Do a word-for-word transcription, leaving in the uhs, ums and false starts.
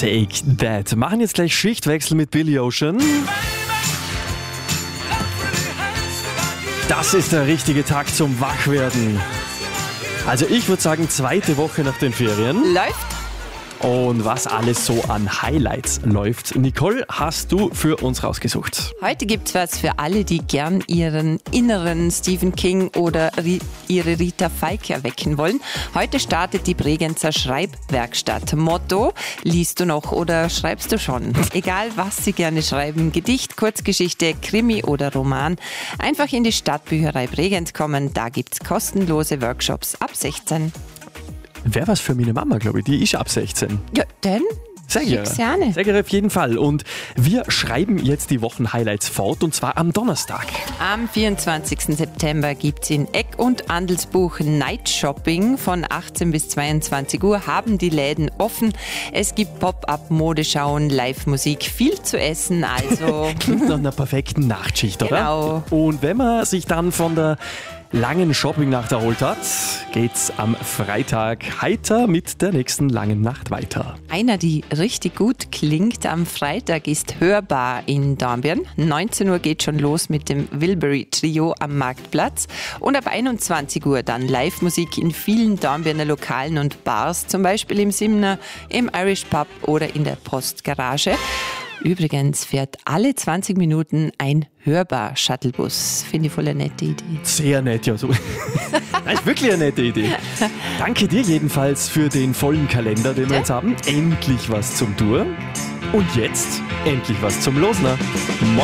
Take That. Machen jetzt gleich Schichtwechsel mit Billy Ocean. Das ist der richtige Tag zum Wachwerden. Also ich würde sagen, zweite Woche nach den Ferien. Läuft. Und was alles so an Highlights läuft. Nicole, hast du für uns rausgesucht? Heute gibt's was für alle, die gern ihren inneren Stephen King oder Ri- ihre Rita Falk erwecken wollen. Heute startet die Bregenzer Schreibwerkstatt. Motto: liest du noch oder schreibst du schon? Egal, was Sie gerne schreiben, Gedicht, Kurzgeschichte, Krimi oder Roman, einfach in die Stadtbücherei Bregenz kommen. Da gibt's kostenlose Workshops ab sechzehn. Wäre was für meine Mama, glaube ich. Die ist ab sechzehn. Ja, denn? Sehr gerne. Schick's gerne. Sehr gerne auf jeden Fall. Und wir schreiben jetzt die Wochenhighlights fort, und zwar am Donnerstag. Am vierundzwanzigsten September gibt's in Eck und Andelsbuch Night Shopping. Von achtzehn bis zweiundzwanzig Uhr haben die Läden offen. Es gibt Pop-up-Modeschauen, Live-Musik, viel zu essen, also... Klingt nach einer perfekten Nachtschicht, oder? Genau. Und wenn man sich dann von der langen Shoppingnacht erholt hat, geht's am Freitag heiter mit der nächsten langen Nacht weiter. Einer, die richtig gut klingt am Freitag, ist Hörbar in Dornbirn. neunzehn Uhr geht schon los mit dem Wilbury Trio am Marktplatz. Und ab einundzwanzig Uhr dann Live-Musik in vielen Dornbirner Lokalen und Bars, zum Beispiel im Simner, im Irish Pub oder in der Postgarage. Übrigens fährt alle zwanzig Minuten ein Hörbar-Shuttlebus. Finde ich voll eine nette Idee. Sehr nett, ja. So. Das ist wirklich eine nette Idee. Danke dir jedenfalls für den vollen Kalender, den wir jetzt haben. Endlich was zum Tour. Und jetzt endlich was zum Losner.